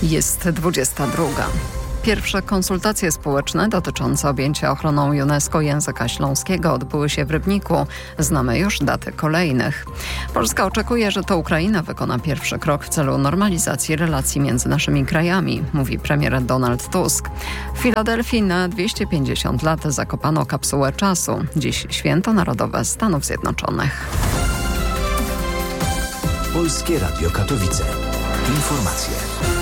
Jest 22. Pierwsze konsultacje społeczne dotyczące objęcia ochroną UNESCO języka śląskiego odbyły się w Rybniku. Znamy już daty kolejnych. Polska oczekuje, że to Ukraina wykona pierwszy krok w celu normalizacji relacji między naszymi krajami, mówi premier Donald Tusk. W Filadelfii na 250 lat zakopano kapsułę czasu. Dziś Święto Narodowe Stanów Zjednoczonych. Polskie Radio Katowice. Informacje.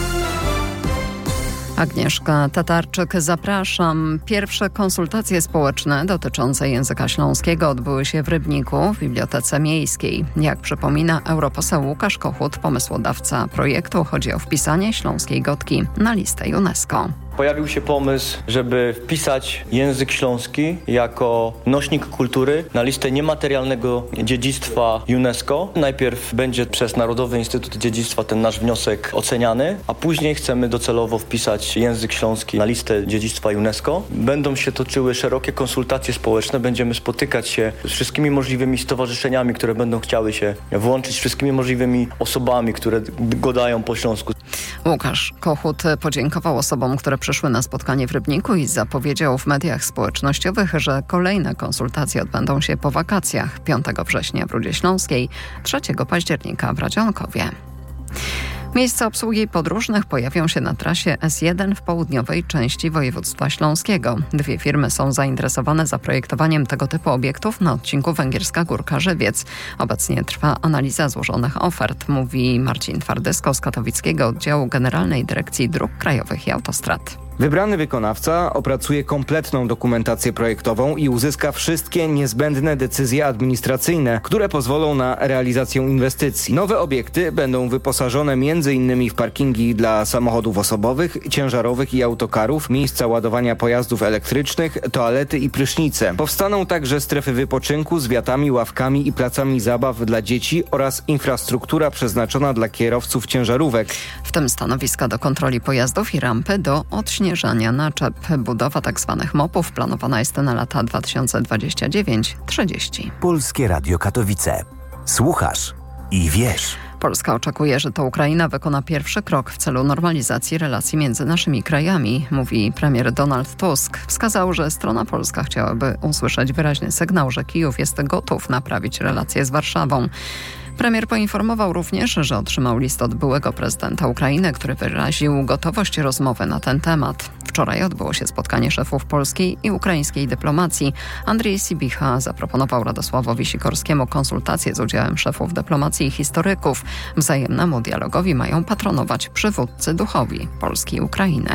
Agnieszka Tatarczyk, zapraszam. Pierwsze konsultacje społeczne dotyczące języka śląskiego odbyły się w Rybniku w Bibliotece Miejskiej. Jak przypomina europoseł Łukasz Kochut, pomysłodawca projektu, chodzi o wpisanie śląskiej gotki na listę UNESCO. Pojawił się pomysł, żeby wpisać język śląski jako nośnik kultury na listę niematerialnego dziedzictwa UNESCO. Najpierw będzie przez Narodowy Instytut Dziedzictwa ten nasz wniosek oceniany, a później chcemy docelowo wpisać język śląski na listę dziedzictwa UNESCO. Będą się toczyły szerokie konsultacje społeczne, będziemy spotykać się z wszystkimi możliwymi stowarzyszeniami, które będą chciały się włączyć, z wszystkimi możliwymi osobami, które gadają po śląsku. Łukasz Kochut podziękował osobom, które przyszły na spotkanie w Rybniku i zapowiedział w mediach społecznościowych, że kolejne konsultacje odbędą się po wakacjach 5 września w Rudzie Śląskiej, 3 października w Radzionkowie. Miejsca obsługi podróżnych pojawią się na trasie S1 w południowej części województwa śląskiego. 2 firmy są zainteresowane zaprojektowaniem tego typu obiektów na odcinku Węgierska Górka-Żywiec. Obecnie trwa analiza złożonych ofert, mówi Marcin Twardysko z katowickiego oddziału Generalnej Dyrekcji Dróg Krajowych i Autostrad. Wybrany wykonawca opracuje kompletną dokumentację projektową i uzyska wszystkie niezbędne decyzje administracyjne, które pozwolą na realizację inwestycji. Nowe obiekty będą wyposażone m.in. w parkingi dla samochodów osobowych, ciężarowych i autokarów, miejsca ładowania pojazdów elektrycznych, toalety i prysznice. Powstaną także strefy wypoczynku z wiatami, ławkami i placami zabaw dla dzieci oraz infrastruktura przeznaczona dla kierowców ciężarówek. W tym stanowiska do kontroli pojazdów i rampy do odśnieżania naczep. Budowa tzw. MOP-ów planowana jest na lata 2029-30. Polskie Radio Katowice. Słuchasz i wiesz. Polska oczekuje, że to Ukraina wykona pierwszy krok w celu normalizacji relacji między naszymi krajami, mówi premier Donald Tusk. Wskazał, że strona polska chciałaby usłyszeć wyraźny sygnał, że Kijów jest gotów naprawić relacje z Warszawą. Premier poinformował również, że otrzymał list od byłego prezydenta Ukrainy, który wyraził gotowość rozmowy na ten temat. Wczoraj odbyło się spotkanie szefów polskiej i ukraińskiej dyplomacji. Andrzej Sibicha zaproponował Radosławowi Sikorskiemu konsultacje z udziałem szefów dyplomacji i historyków. Wzajemnemu dialogowi mają patronować przywódcy duchowi Polski i Ukrainy.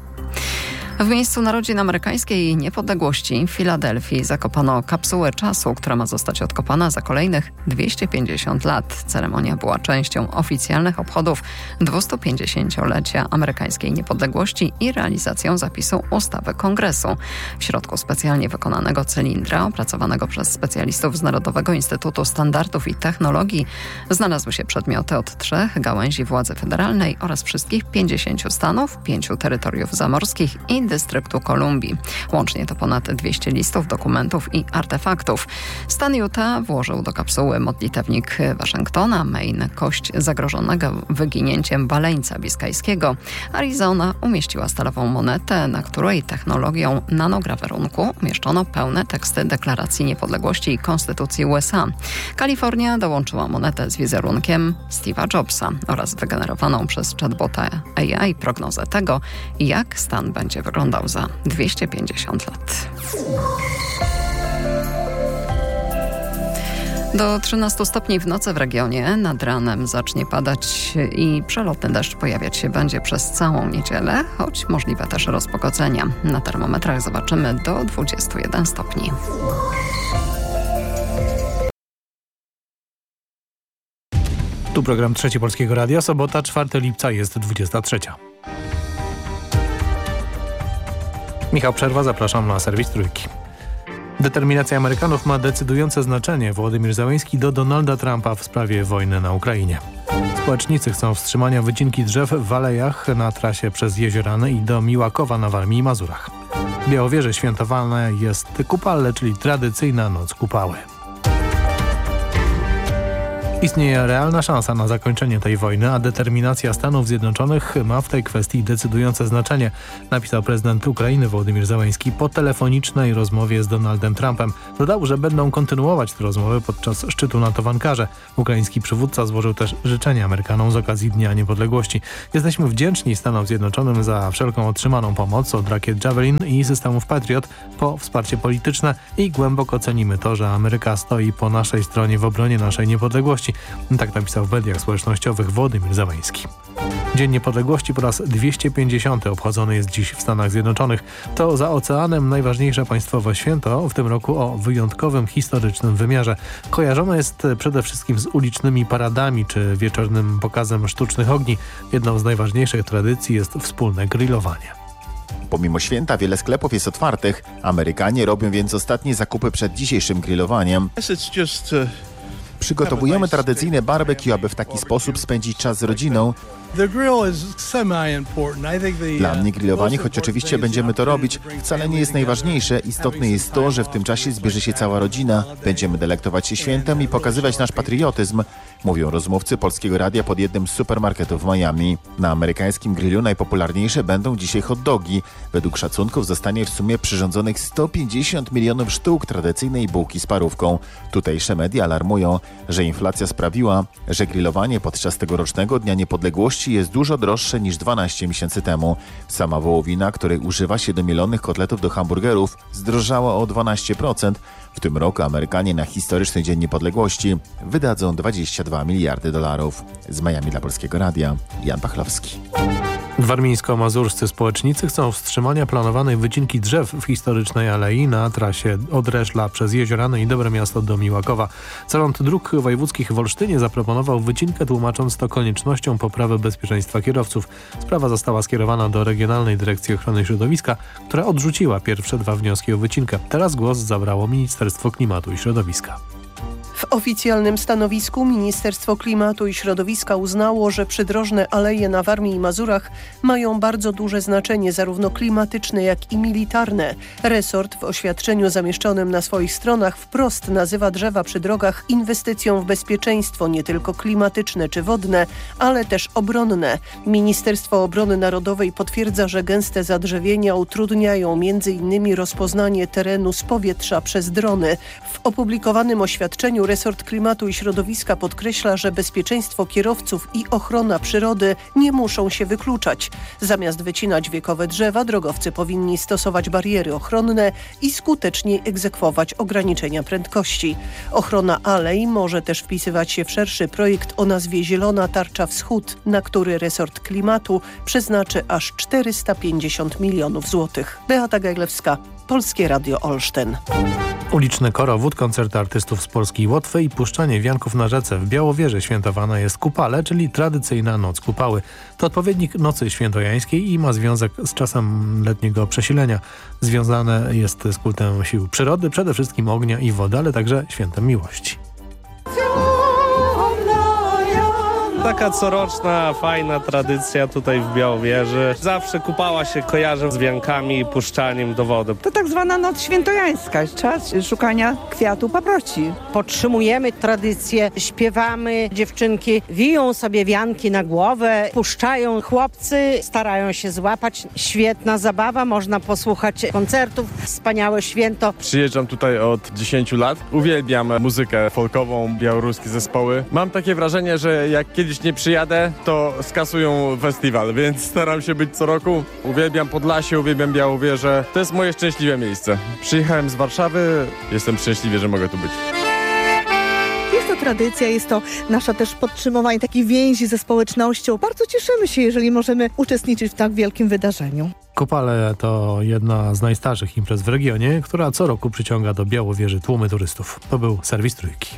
W miejscu narodzin amerykańskiej niepodległości w Filadelfii zakopano kapsułę czasu, która ma zostać odkopana za kolejnych 250 lat. Ceremonia była częścią oficjalnych obchodów 250-lecia amerykańskiej niepodległości i realizacją zapisu ustawy Kongresu. W środku specjalnie wykonanego cylindra, opracowanego przez specjalistów z Narodowego Instytutu Standardów i Technologii, znalazły się przedmioty od 3 gałęzi władzy federalnej oraz wszystkich 50 stanów, 5 terytoriów zamorskich i dystryktu Kolumbii. Łącznie to ponad 200 listów, dokumentów i artefaktów. Stan Utah włożył do kapsuły modlitewnik Waszyngtona, Maine kość zagrożonego wyginięciem baleńca biskajskiego. Arizona umieściła stalową monetę, na której technologią nanograwerunku umieszczono pełne teksty Deklaracji Niepodległości i Konstytucji USA. Kalifornia dołączyła monetę z wizerunkiem Steve'a Jobsa oraz wygenerowaną przez chatbota AI prognozę tego, jak stan będzie wyglądał za 250 lat. Do 13 stopni w nocy w regionie. Nad ranem zacznie padać i przelotny deszcz pojawiać się będzie przez całą niedzielę, choć możliwe też rozpogodzenia. Na termometrach zobaczymy do 21 stopni. Tu program Trzeci Polskiego Radia. Sobota, 4 lipca, jest 23. Michał Przerwa, zapraszam na serwis Trójki. Determinacja Amerykanów ma decydujące znaczenie. Wołodymyr Zełenski do Donalda Trumpa w sprawie wojny na Ukrainie. Społecznicy chcą wstrzymania wycinki drzew w alejach na trasie przez Jeziorany i do Miłakowa na Warmii i Mazurach. W Białowieży świętowana jest Kupalle, czyli tradycyjna noc kupały. Istnieje realna szansa na zakończenie tej wojny, a determinacja Stanów Zjednoczonych ma w tej kwestii decydujące znaczenie, napisał prezydent Ukrainy Wołodymyr Zełenski po telefonicznej rozmowie z Donaldem Trumpem. Dodał, że będą kontynuować te rozmowy podczas szczytu NATO w Ankarze. Ukraiński przywódca złożył też życzenia Amerykanom z okazji Dnia Niepodległości. Jesteśmy wdzięczni Stanom Zjednoczonym za wszelką otrzymaną pomoc od rakiet Javelin i systemów Patriot po wsparcie polityczne i głęboko cenimy to, że Ameryka stoi po naszej stronie w obronie naszej niepodległości. Tak napisał w mediach społecznościowych Wołodymyr Zełenski. Dzień Niepodległości po raz 250 obchodzony jest dziś w Stanach Zjednoczonych. To za oceanem najważniejsze państwowe święto, w tym roku o wyjątkowym historycznym wymiarze. Kojarzone jest przede wszystkim z ulicznymi paradami czy wieczornym pokazem sztucznych ogni. Jedną z najważniejszych tradycji jest wspólne grillowanie. Pomimo święta wiele sklepów jest otwartych. Amerykanie robią więc ostatnie zakupy przed dzisiejszym grillowaniem. Przygotowujemy tradycyjne barbecue, aby w taki sposób spędzić czas z rodziną. Dla mnie grillowanie, choć oczywiście będziemy to robić, wcale nie jest najważniejsze. Istotne jest to, że w tym czasie zbierze się cała rodzina. Będziemy delektować się świętem i pokazywać nasz patriotyzm, mówią rozmówcy Polskiego Radia pod jednym z supermarketów w Miami. Na amerykańskim grillu najpopularniejsze będą dzisiaj hot dogi. Według szacunków zostanie w sumie przyrządzonych 150 milionów sztuk tradycyjnej bułki z parówką. Tutejsze media alarmują, że inflacja sprawiła, że grillowanie podczas tegorocznego Dnia Niepodległości jest dużo droższe niż 12 miesięcy temu. Sama wołowina, której używa się do mielonych kotletów do hamburgerów, zdrożała o 12%. W tym roku Amerykanie na historyczny Dzień Niepodległości wydadzą $22 miliardy. Z Miami dla Polskiego Radia, Jan Pachlowski. Warmińsko-mazurscy społecznicy chcą wstrzymania planowanej wycinki drzew w historycznej alei na trasie od Reszla przez Jeziorany i Dobre Miasto do Miłakowa. Zarząd Dróg Wojewódzkich w Olsztynie zaproponował wycinkę, tłumacząc to koniecznością poprawy bezpieczeństwa kierowców. Sprawa została skierowana do Regionalnej Dyrekcji Ochrony Środowiska, która odrzuciła pierwsze 2 wnioski o wycinkę. Teraz głos zabrało Ministerstwo Klimatu i Środowiska. W oficjalnym stanowisku Ministerstwo Klimatu i Środowiska uznało, że przydrożne aleje na Warmii i Mazurach mają bardzo duże znaczenie, zarówno klimatyczne, jak i militarne. Resort w oświadczeniu zamieszczonym na swoich stronach wprost nazywa drzewa przy drogach inwestycją w bezpieczeństwo, nie tylko klimatyczne czy wodne, ale też obronne. Ministerstwo Obrony Narodowej potwierdza, że gęste zadrzewienia utrudniają m.in. rozpoznanie terenu z powietrza przez drony. W opublikowanym oświadczeniu resort klimatu i środowiska podkreśla, że bezpieczeństwo kierowców i ochrona przyrody nie muszą się wykluczać. Zamiast wycinać wiekowe drzewa, drogowcy powinni stosować bariery ochronne i skutecznie egzekwować ograniczenia prędkości. Ochrona alei może też wpisywać się w szerszy projekt o nazwie Zielona Tarcza Wschód, na który resort klimatu przeznaczy aż 450 milionów złotych. Beata Gajlewska, Polskie Radio Olsztyn. Uliczny korowód, koncerty artystów z Polski i Łotwy i puszczanie wianków na rzece. W Białowieży świętowana jest Kupale, czyli tradycyjna Noc Kupały. To odpowiednik Nocy Świętojańskiej i ma związek z czasem letniego przesilenia. Związane jest z kultem sił przyrody, przede wszystkim ognia i wody, ale także świętem miłości. Taka coroczna, fajna tradycja tutaj w Białowieży. Zawsze Kupała się kojarzy z wiankami i puszczaniem do wody. To tak zwana noc świętojańska, czas szukania kwiatu paproci. Podtrzymujemy tradycję, śpiewamy, dziewczynki wiją sobie wianki na głowę, puszczają, chłopcy starają się złapać. Świetna zabawa, można posłuchać koncertów, wspaniałe święto. Przyjeżdżam tutaj od 10 lat, uwielbiam muzykę folkową, białoruskie zespoły. Mam takie wrażenie, że jak kiedyś nie przyjadę, to skasują festiwal, więc staram się być co roku. Uwielbiam Podlasie, uwielbiam Białowieżę. To jest moje szczęśliwe miejsce. Przyjechałem z Warszawy, jestem szczęśliwy, że mogę tu być. Jest to tradycja, jest to nasza też podtrzymywanie takiej więzi ze społecznością. Bardzo cieszymy się, jeżeli możemy uczestniczyć w tak wielkim wydarzeniu. Kupale to jedna z najstarszych imprez w regionie, która co roku przyciąga do Białowieży tłumy turystów. To był serwis Trójki.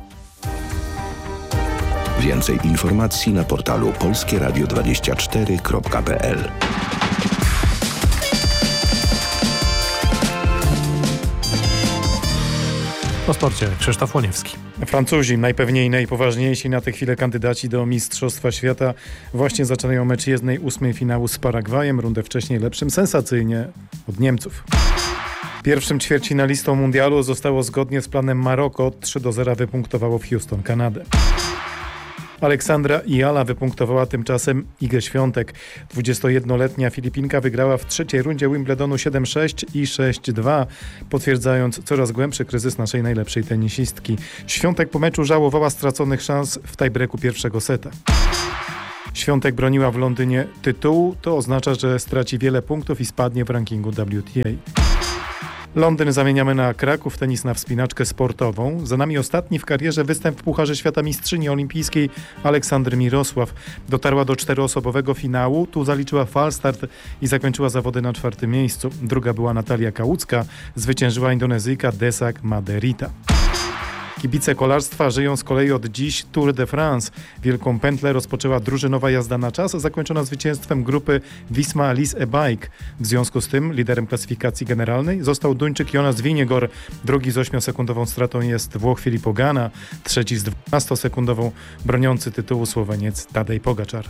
Więcej informacji na portalu polskieradio24.pl. O sporcie Krzysztof Łoniewski. Francuzi, najpewniej najpoważniejsi na tę chwilę kandydaci do Mistrzostwa Świata, właśnie zaczynają mecz 1/8 finału z Paragwajem, rundę wcześniej lepszym sensacyjnie od Niemców. Pierwszym ćwierćfinalistą mundialu zostało zgodnie z planem Maroko, 3-0 wypunktowało w Houston, Kanadę. Aleksandra Iala wypunktowała tymczasem Igę Świątek. 21-letnia Filipinka wygrała w trzeciej rundzie Wimbledonu 7-6 i 6-2, potwierdzając coraz głębszy kryzys naszej najlepszej tenisistki. Świątek po meczu żałowała straconych szans w tiebreaku pierwszego seta. Świątek broniła w Londynie tytułu, to oznacza, że straci wiele punktów i spadnie w rankingu WTA. Londyn zamieniamy na Kraków, tenis na wspinaczkę sportową. Za nami ostatni w karierze występ w Pucharze Świata mistrzyni olimpijskiej Aleksandry Mirosław. Dotarła do 4-osobowego finału, tu zaliczyła falstart i zakończyła zawody na 4. miejscu. Druga była Natalia Kałucka, zwyciężyła Indonezyjka Desak Maderita. Kibice kolarstwa żyją z kolei od dziś Tour de France. Wielką pętlę rozpoczęła drużynowa jazda na czas, zakończona zwycięstwem grupy Visma Lease e-Bike. W związku z tym liderem klasyfikacji generalnej został Duńczyk Jonas Vingegaard. Drugi z 8-sekundową stratą jest Włoch Filippo Ganna. Trzeci z 12-sekundową broniący tytułu Słoweniec Tadej Pogačar.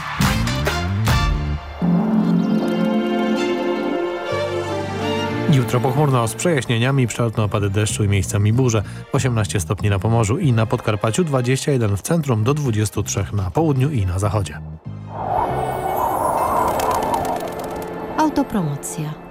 Jutro pochmurno z przejaśnieniami, przelotne opady deszczu i miejscami burze. 18 stopni na Pomorzu i na Podkarpaciu, 21 w centrum, do 23 na południu i na zachodzie. Autopromocja.